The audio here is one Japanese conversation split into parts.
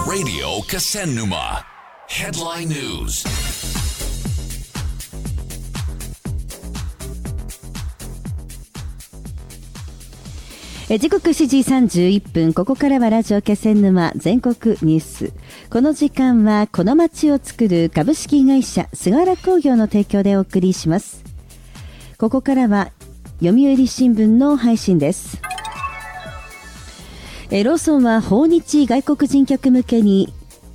Radio Kasennuma. Headline News. 時刻7時31分、ここからはラジオ気仙沼全国ニュース。この時間はこの街を作る株式会社菅原工業の提供でお送りします。ここからは読売新聞の配信です。ローソンは訪日外国人客向けに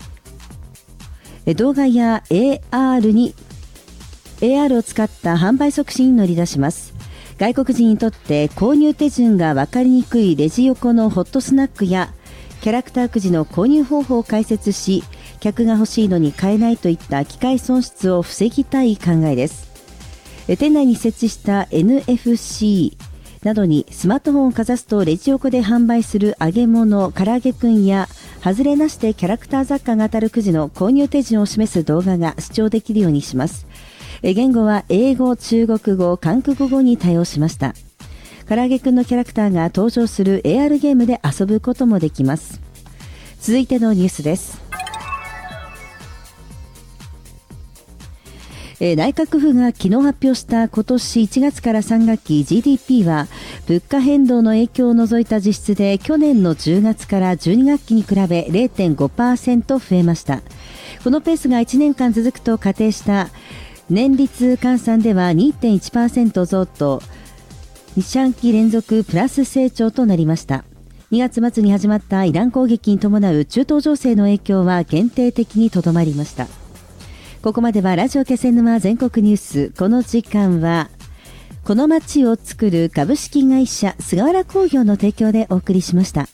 動画や AR を使った販売促進に乗り出します。外国人にとって購入手順が分かりにくいレジ横のホットスナックやキャラクターくじの購入方法を解説し、客が欲しいのに買えないといった機会損失を防ぎたい考えです。店内に設置した NFC などにスマートフォンをかざすとレジ横で販売する揚げ物、唐揚げくんや外れなしでキャラクター雑貨が当たるくじの購入手順を示す動画が視聴できるようにします。言語は英語、中国語、韓国語に対応しました。唐揚げくんのキャラクターが登場する AR ゲームで遊ぶこともできます。続いてのニュースです。内閣府が昨日発表した今年1月から3学期 GDP は物価変動の影響を除いた実質で去年の10月から12学期に比べ 0.5% 増えました。このペースが1年間続くと仮定した年率換算では 2.1% 増と2四半期連続プラス成長となりました。2月末に始まったイラン攻撃に伴う中東情勢の影響は限定的にとどまりました。ここまではラジオ気仙沼全国ニュース。この時間はこの街を作る株式会社菅原工業の提供でお送りしました。